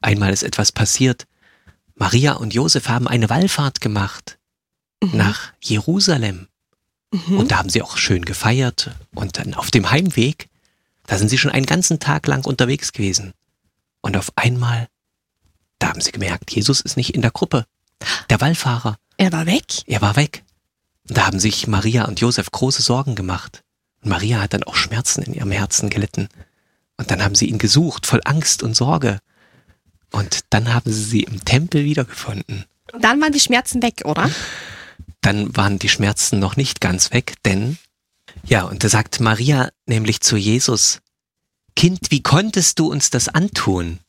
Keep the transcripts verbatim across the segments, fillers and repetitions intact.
einmal ist etwas passiert. Maria und Josef haben eine Wallfahrt gemacht mhm. nach Jerusalem. Mhm. Und da haben sie auch schön gefeiert. Und dann auf dem Heimweg, da sind sie schon einen ganzen Tag lang unterwegs gewesen. Und auf einmal, da haben sie gemerkt, Jesus ist nicht in der Gruppe. Der Wallfahrer. Er war weg? Er war weg. Und da haben sich Maria und Josef große Sorgen gemacht. Und Maria hat dann auch Schmerzen in ihrem Herzen gelitten. Und dann haben sie ihn gesucht, voll Angst und Sorge. Und dann haben sie sie im Tempel wiedergefunden. Dann waren die Schmerzen weg, oder? Dann waren die Schmerzen noch nicht ganz weg, denn, ja, und da sagt Maria nämlich zu Jesus, Kind, wie konntest du uns das antun?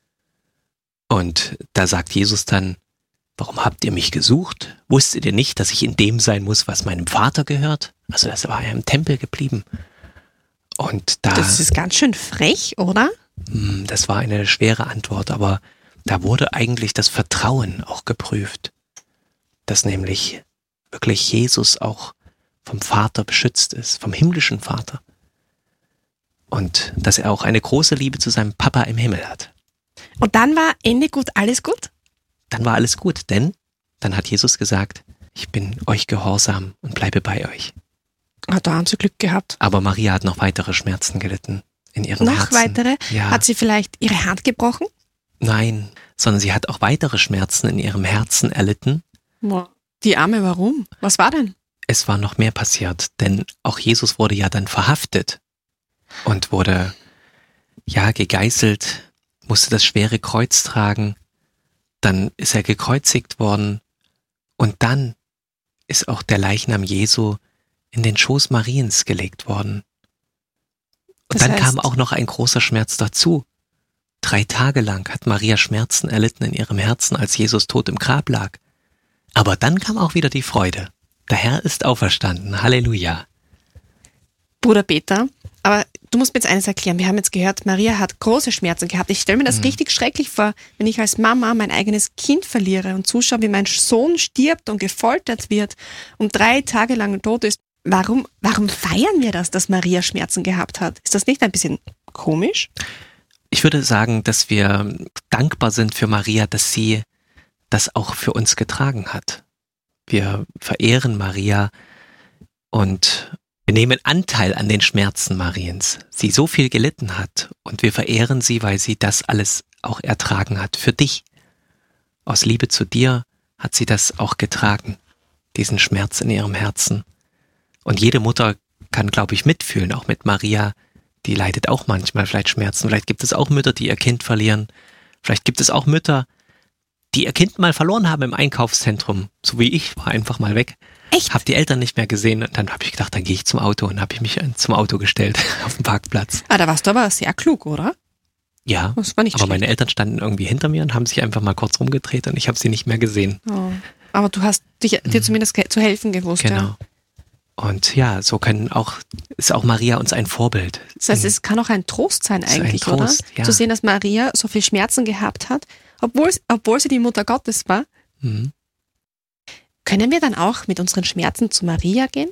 Und da sagt Jesus dann, warum habt ihr mich gesucht? Wusstet ihr nicht, dass ich in dem sein muss, was meinem Vater gehört? Also das war ja im Tempel geblieben. Und da, das ist ganz schön frech, oder? Das war eine schwere Antwort, aber da wurde eigentlich das Vertrauen auch geprüft, dass nämlich wirklich Jesus auch vom Vater beschützt ist, vom himmlischen Vater. Und dass er auch eine große Liebe zu seinem Papa im Himmel hat. Und dann war Ende gut, alles gut? Dann war alles gut, denn dann hat Jesus gesagt, ich bin euch gehorsam und bleibe bei euch. Ah, da haben sie Glück gehabt. Aber Maria hat noch weitere Schmerzen gelitten in ihrem noch Herzen. Noch weitere? Ja. Hat sie vielleicht ihre Hand gebrochen? Nein, sondern sie hat auch weitere Schmerzen in ihrem Herzen erlitten. Boah. Die Arme, warum? Was war denn? Es war noch mehr passiert, denn auch Jesus wurde ja dann verhaftet und wurde ja gegeißelt, musste das schwere Kreuz tragen. Dann ist er gekreuzigt worden und dann ist auch der Leichnam Jesu in den Schoß Mariens gelegt worden. Und das dann heißt, kam auch noch ein großer Schmerz dazu. Drei Tage lang hat Maria Schmerzen erlitten in ihrem Herzen, als Jesus tot im Grab lag. Aber dann kam auch wieder die Freude. Der Herr ist auferstanden. Halleluja. Bruder Peter, aber du musst mir jetzt eines erklären. Wir haben jetzt gehört, Maria hat große Schmerzen gehabt. Ich stelle mir das mhm. richtig schrecklich vor, wenn ich als Mama mein eigenes Kind verliere und zuschaue, wie mein Sohn stirbt und gefoltert wird und drei Tage lang tot ist. Warum, warum feiern wir das, dass Maria Schmerzen gehabt hat? Ist das nicht ein bisschen komisch? Ich würde sagen, dass wir dankbar sind für Maria, dass sie das auch für uns getragen hat. Wir verehren Maria und wir nehmen Anteil an den Schmerzen Mariens. Sie so viel gelitten hat und wir verehren sie, weil sie das alles auch ertragen hat für dich. Aus Liebe zu dir hat sie das auch getragen, diesen Schmerz in ihrem Herzen. Und jede Mutter kann, glaube ich, mitfühlen, auch mit Maria. Die leidet auch manchmal vielleicht Schmerzen. Vielleicht gibt es auch Mütter, die ihr Kind verlieren. Vielleicht gibt es auch Mütter, die ihr Kind mal verloren haben im Einkaufszentrum. So wie ich, war einfach mal weg. Echt? Hab die Eltern nicht mehr gesehen und dann habe ich gedacht, dann gehe ich zum Auto und habe ich mich zum Auto gestellt auf dem Parkplatz. Ah, da warst du aber sehr klug, oder? Ja, das war nicht aber schlecht. Meine Eltern standen irgendwie hinter mir und haben sich einfach mal kurz rumgedreht und ich habe sie nicht mehr gesehen. Oh. Aber du hast dich, dir mhm. zumindest ge- zu helfen gewusst. Genau. Ja. Und ja, so können auch, ist auch Maria uns ein Vorbild. Das heißt, es kann auch ein Trost sein eigentlich, ein Trost, oder? Ja. Zu sehen, dass Maria so viel Schmerzen gehabt hat, obwohl, obwohl sie die Mutter Gottes war. Mhm. Können wir dann auch mit unseren Schmerzen zu Maria gehen?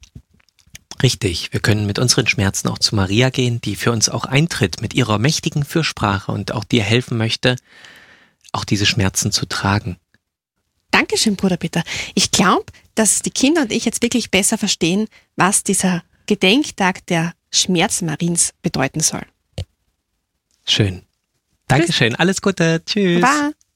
Richtig, wir können mit unseren Schmerzen auch zu Maria gehen, die für uns auch eintritt mit ihrer mächtigen Fürsprache und auch dir helfen möchte, auch diese Schmerzen zu tragen. Dankeschön, Bruder Peter. Ich glaube, dass die Kinder und ich jetzt wirklich besser verstehen, was dieser Gedenktag der Schmerzen Mariens bedeuten soll. Schön. Dankeschön. Alles Gute. Tschüss. Baba.